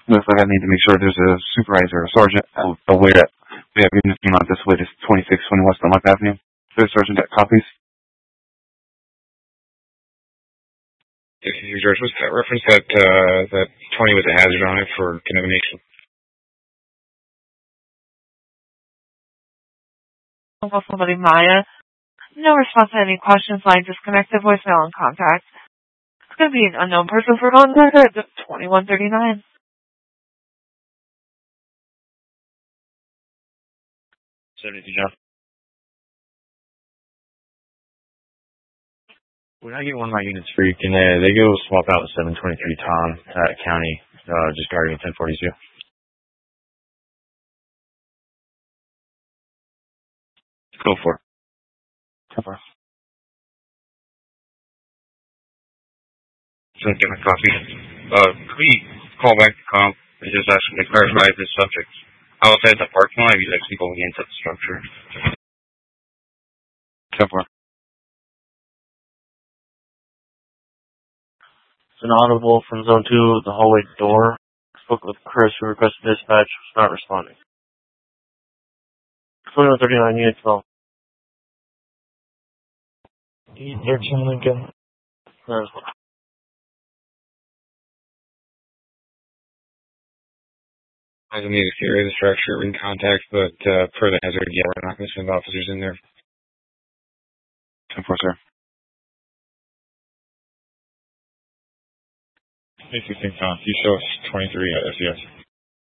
Looks like I need to make sure there's a supervisor or sergeant aware that we have units coming out this way. This 2620 West Dunlap Avenue. Third sergeant got copies. George, what's that reference that 20 with a hazard on it for contamination? Somebody Maya. No response to any questions. Line disconnected. Voicemail and contact. It's going to be an unknown person for contact at 2139. John. When I get one of my units free, can they go swap out 723 Tom at County, just guarding 1042? Go for it. Cover. So get my copy. Could we call back to comp and just ask them to clarify this subject? Outside the parking lot, if you actually going into the structure. Cover. It's an audible from Zone 2, the hallway door. Spoke with Chris, who requested dispatch, was not responding. 2139, unit 12. 13 Lincoln. There's one. I don't need to carry the structure in contact, but per the hazard, yeah, we're not going to send officers in there. 10-4, sir. Hey, 16 Tom, you show us 23 at SES.